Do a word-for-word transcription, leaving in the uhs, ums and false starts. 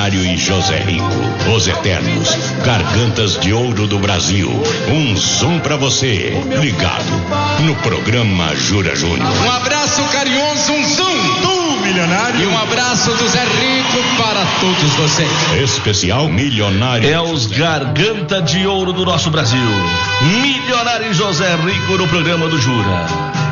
Milionário e José Rico, os eternos gargantas de ouro do Brasil. Um som pra você, ligado no programa Jura Júnior. Um abraço carinhoso, um zoom do Milionário. E um abraço do Zé Rico para todos vocês. Especial Milionário. É os garganta de ouro do nosso Brasil. Milionário e José Rico no programa do Jura.